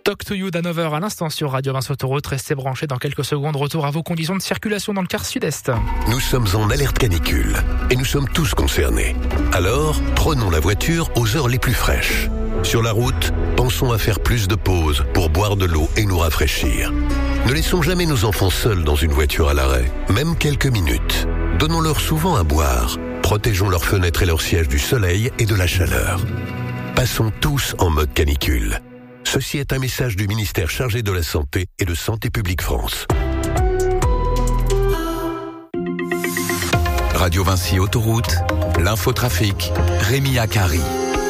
Talk to you d'Hanover à l'instant sur Radio Vinci Autoroute. Restez branchés dans quelques secondes. Retour à vos conditions de circulation dans le quart sud-est. Nous sommes en alerte canicule et nous sommes tous concernés. Alors, prenons la voiture aux heures les plus fraîches. Sur la route, pensons à faire plus de pauses pour boire de l'eau et nous rafraîchir. Ne laissons jamais nos enfants seuls dans une voiture à l'arrêt, même quelques minutes. Donnons-leur souvent à boire. Protégeons leurs fenêtres et leurs sièges du soleil et de la chaleur. Passons tous en mode canicule. Ceci est un message du ministère chargé de la Santé et de Santé publique France. Radio Vinci Autoroute, l'infotrafic, Rémi Akari.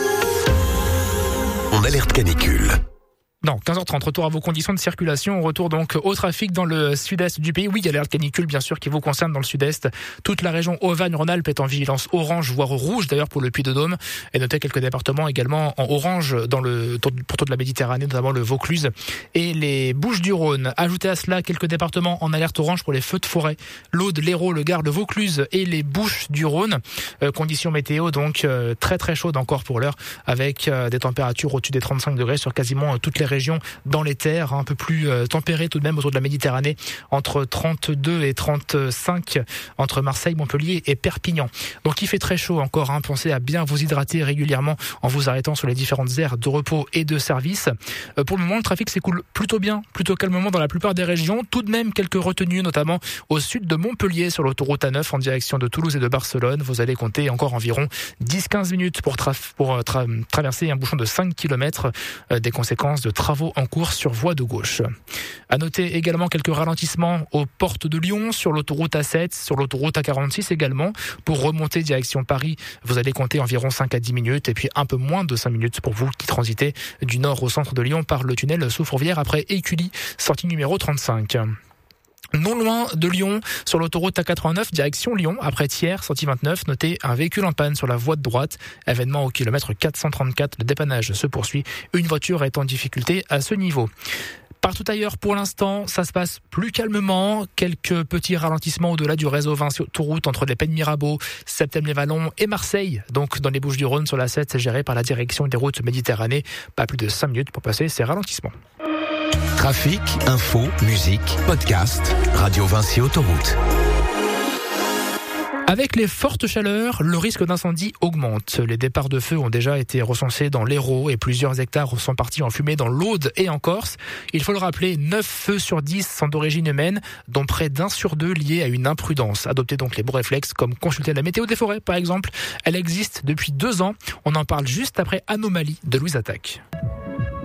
En alerte canicule. Non, 15h30, retour à vos conditions de circulation. On retourne donc au trafic dans le sud-est du pays. Oui, il y a l'alerte canicule, bien sûr, qui vous concerne dans le sud-est. Toute la région Auvergne-Rhône-Alpes est en vigilance orange, voire rouge, d'ailleurs, pour le Puy-de-Dôme. Et notez quelques départements également en orange pour toute la Méditerranée, notamment le Vaucluse et les Bouches-du-Rhône. Ajoutez à cela quelques départements en alerte orange pour les feux de forêt. l'Aude, l'Hérault, le Gard, le Vaucluse et les Bouches-du-Rhône. Conditions météo, donc, très très chaudes encore pour l'heure, avec des températures au-dessus des 35 degrés sur quasiment toutes les régions dans les terres, un peu plus tempérées tout de même autour de la Méditerranée, entre 32 et 35 entre Marseille, Montpellier et Perpignan. Donc il fait très chaud encore, pensez à bien vous hydrater régulièrement en vous arrêtant sur les différentes aires de repos et de service. Pour le moment, le trafic s'écoule plutôt bien, plutôt calmement dans la plupart des régions. Tout de même quelques retenues, notamment au sud de Montpellier sur l'autoroute A9 en direction de Toulouse et de Barcelone. Vous allez compter encore environ 10-15 minutes pour traverser un bouchon de 5 km, des conséquences de travaux en cours sur voie de gauche. À noter également quelques ralentissements aux portes de Lyon, sur l'autoroute A7, sur l'autoroute A46 également. Pour remonter direction Paris, vous allez compter environ 5 à 10 minutes et puis un peu moins de 5 minutes pour vous qui transitez du nord au centre de Lyon par le tunnel sous Fourvière après Écully, sortie numéro 35. Non loin de Lyon, sur l'autoroute A89, direction Lyon, après Thiers, sortie 29, notez un véhicule en panne sur la voie de droite. Événement au kilomètre 434, le dépannage se poursuit. Une voiture est en difficulté à ce niveau. Partout ailleurs, pour l'instant, ça se passe plus calmement. Quelques petits ralentissements au-delà du réseau Vinci Autoroute entre les Pennes-Mirabeau, Septèmes-les-Vallons et Marseille. Donc, dans les Bouches-du-Rhône, sur la 7, c'est géré par la direction des routes Méditerranée. Pas plus de 5 minutes pour passer ces ralentissements. Trafic, info, musique, podcast, Radio Vinci Autoroute. Avec les fortes chaleurs, le risque d'incendie augmente. Les départs de feu ont déjà été recensés dans l'Hérault et plusieurs hectares sont partis en fumée dans l'Aude et en Corse. Il faut le rappeler, 9 feux sur 10 sont d'origine humaine, dont près d'1 sur 2 liés à une imprudence. Adoptez donc les bons réflexes comme consulter la météo des forêts par exemple. Elle existe depuis 2 ans. On en parle juste après Anomalie de Louise Attaque.